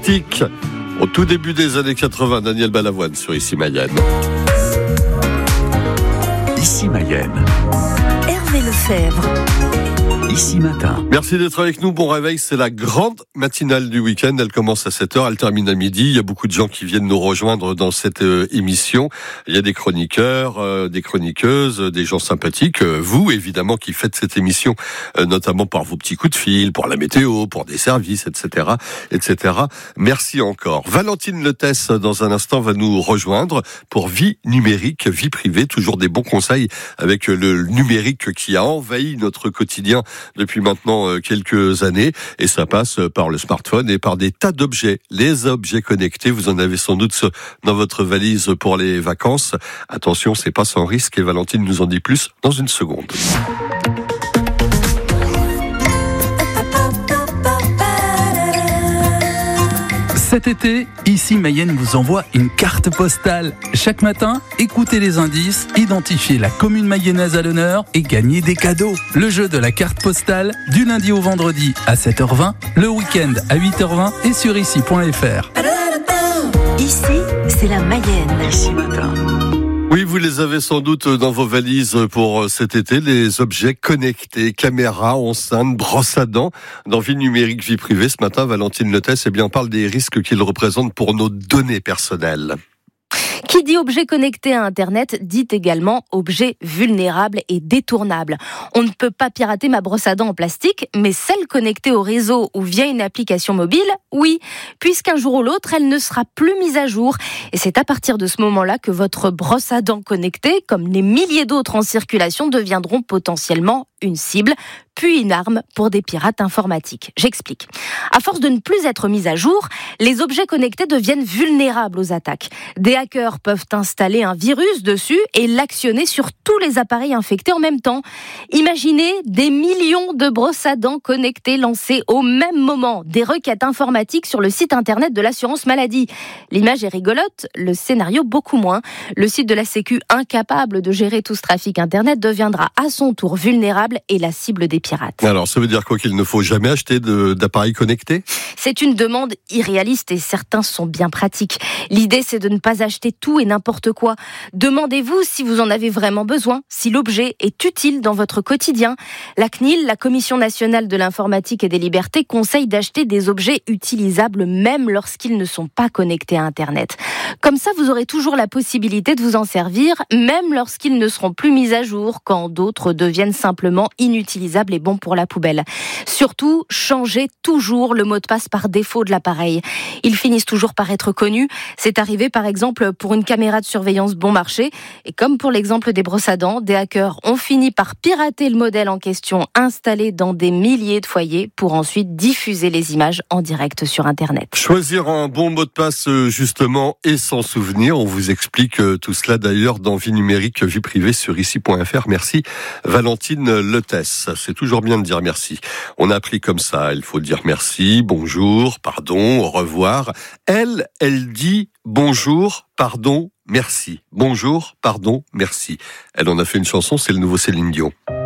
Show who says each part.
Speaker 1: Plastique. Au tout début des années 80, Daniel Balavoine sur Ici Mayenne.
Speaker 2: Ici Mayenne.
Speaker 3: Hervé Lefebvre.
Speaker 2: Ici Matin.
Speaker 1: Merci d'être avec nous. Bon réveil, c'est la grande matinale du week-end. Elle commence à 7h, elle termine à midi. Il y a beaucoup de gens qui viennent nous rejoindre dans cette émission. Il y a des chroniqueurs, des chroniqueuses, des gens sympathiques. Vous, évidemment, qui faites cette émission, notamment par vos petits coups de fil, pour la météo, pour des services, etc., etc. Merci encore. Valentine Letès, dans un instant, va nous rejoindre pour vie numérique, vie privée. Toujours des bons conseils avec le numérique qui a envahi notre quotidien depuis maintenant quelques années, et ça passe par le smartphone et par des tas d'objets. Les objets connectés, vous en avez sans doute dans votre valise pour les vacances. Attention, c'est pas sans risque, et Valentine nous en dit plus dans une seconde.
Speaker 2: Cet été, Ici Mayenne vous envoie une carte postale. Chaque matin, écoutez les indices, identifiez la commune mayonnaise à l'honneur et gagnez des cadeaux. Le jeu de la carte postale, du lundi au vendredi à 7h20, le week-end à 8h20 et sur ici.fr.
Speaker 3: Ici, c'est la Mayenne.
Speaker 2: Ici Matin.
Speaker 1: Oui, vous les avez sans doute dans vos valises pour cet été, les objets connectés, caméras, enceintes, brosses à dents. Dans Vie numérique, vie privée, ce matin, Valentine Letès, on parle des risques qu'ils représentent pour nos données personnelles.
Speaker 3: Qui dit objet connecté à Internet dit également objet vulnérable et détournable. On ne peut pas pirater ma brosse à dents en plastique, mais celle connectée au réseau ou via une application mobile, oui, puisqu'un jour ou l'autre, elle ne sera plus mise à jour. Et c'est à partir de ce moment-là que votre brosse à dents connectée, comme les milliers d'autres en circulation, deviendront potentiellement une cible, puis une arme pour des pirates informatiques. J'explique. À force de ne plus être mis à jour, les objets connectés deviennent vulnérables aux attaques. Des hackers peuvent installer un virus dessus et l'actionner sur tous les appareils infectés en même temps. Imaginez des millions de brosses à dents connectées lancées au même moment, des requêtes informatiques sur le site internet de l'assurance maladie. L'image est rigolote, le scénario beaucoup moins. Le site de la Sécu, incapable de gérer tout ce trafic internet, deviendra à son tour vulnérable et la cible des pirates.
Speaker 1: Alors, ça veut dire quoi, qu'il ne faut jamais acheter d'appareils connectés ?
Speaker 3: C'est une demande irréaliste et certains sont bien pratiques. L'idée, c'est de ne pas acheter tout et n'importe quoi. Demandez-vous si vous en avez vraiment besoin, si l'objet est utile dans votre quotidien. La CNIL, la Commission nationale de l'informatique et des libertés, conseille d'acheter des objets utilisables même lorsqu'ils ne sont pas connectés à Internet. Comme ça, vous aurez toujours la possibilité de vous en servir, même lorsqu'ils ne seront plus mis à jour, quand d'autres deviennent simplement inutilisables et bons pour la poubelle. Surtout, changez toujours le mot de passe par défaut de l'appareil. Ils finissent toujours par être connus. C'est arrivé par exemple pour une caméra de surveillance bon marché. Et comme pour l'exemple des brosses à dents, des hackers ont fini par pirater le modèle en question installé dans des milliers de foyers pour ensuite diffuser les images en direct sur Internet.
Speaker 1: Choisir un bon mot de passe justement et s'en souvenir. On vous explique tout cela d'ailleurs dans Vie numérique, vie privée sur ici.fr. Merci Valentine Letès. C'est toujours bien de dire merci. On a appris comme ça. Il faut dire merci, bonjour, pardon, au revoir. Elle dit bonjour, pardon, merci. Bonjour, pardon, merci. Elle en a fait une chanson, c'est le nouveau Céline Dion.